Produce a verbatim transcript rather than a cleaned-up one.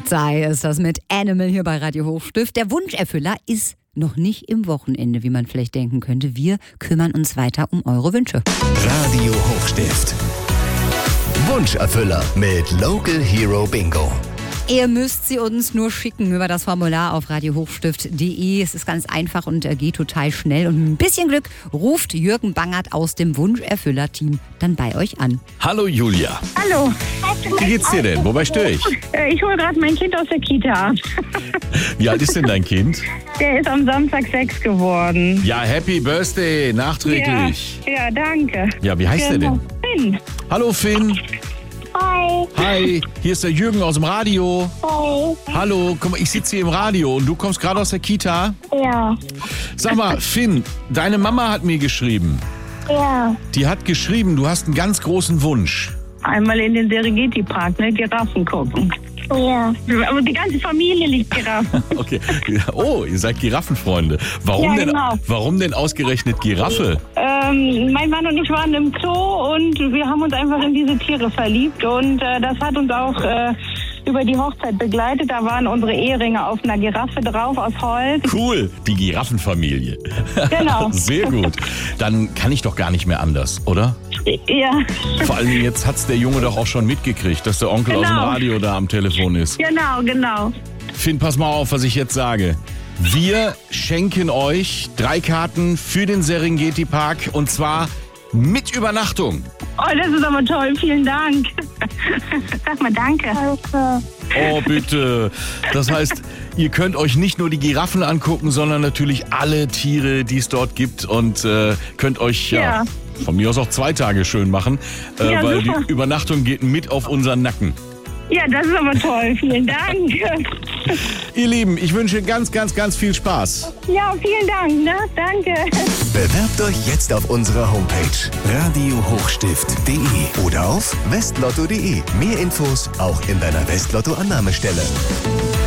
Cat's Eye ist das mit Animal hier bei Radio Hochstift. Der Wunscherfüller ist noch nicht im Wochenende, wie man vielleicht denken könnte. Wir kümmern uns weiter um eure Wünsche. Radio Hochstift. Wunscherfüller mit Local Hero Bingo. Ihr müsst sie uns nur schicken über das Formular auf radio hochstift punkt de. Es ist ganz einfach und geht total schnell. Und mit ein bisschen Glück ruft Jürgen Bangert aus dem Wunscherfüller-Team dann bei euch an. Hallo Julia. Hallo. Wie geht's dir denn? Wobei störe ich? Äh, Ich hole gerade mein Kind aus der Kita ab. Wie alt ist denn dein Kind? Der ist am Samstag sechs geworden. Ja, Happy Birthday, nachträglich. Ja, ja, danke. Ja, wie heißt der denn? Finn. Hallo Finn. Hi. Hi, hier ist der Jürgen aus dem Radio. Hi. Hallo, guck mal, ich sitze hier im Radio und du kommst gerade aus der Kita. Ja. Sag mal, Finn, deine Mama hat mir geschrieben. Ja. Die hat geschrieben, du hast einen ganz großen Wunsch. Einmal in den Serengeti-Park, ne? Giraffen gucken. Ja. Aber die ganze Familie liebt Giraffen. Okay. Oh, ihr seid Giraffenfreunde. Warum, Ja, denn, genau. warum denn ausgerechnet Giraffe? Ähm, mein Mann und ich waren im Zoo und wir haben uns einfach in diese Tiere verliebt. Und äh, das hat uns auch äh, über die Hochzeit begleitet. Da waren unsere Eheringe auf einer Giraffe drauf aus Holz. Cool, die Giraffenfamilie. Genau. Sehr gut. Dann kann ich doch gar nicht mehr anders, oder? Ja. Vor allem jetzt hat's der Junge doch auch schon mitgekriegt, dass der Onkel aus dem Genau. Radio da am Telefon ist. Genau, genau. Finn, pass mal auf, was ich jetzt sage. Wir schenken euch drei Karten für den Serengeti Park und zwar mit Übernachtung. Oh, das ist aber toll. Vielen Dank. Sag mal danke. Danke. Oh, bitte. Das heißt, ihr könnt euch nicht nur die Giraffen angucken, sondern natürlich alle Tiere, die es dort gibt und äh, könnt euch ja, Ja. von mir aus auch zwei Tage schön machen, äh, Ja, weil super. die Übernachtung geht mit auf unseren Nacken. Ja, das ist aber toll. Vielen Dank. Ihr Lieben, ich wünsche ganz, ganz, ganz viel Spaß. Ja, vielen Dank. Ne? Danke. Bewerbt euch jetzt auf unserer Homepage radio hochstift punkt de oder auf westlotto punkt de. Mehr Infos auch in deiner Westlotto-Annahmestelle.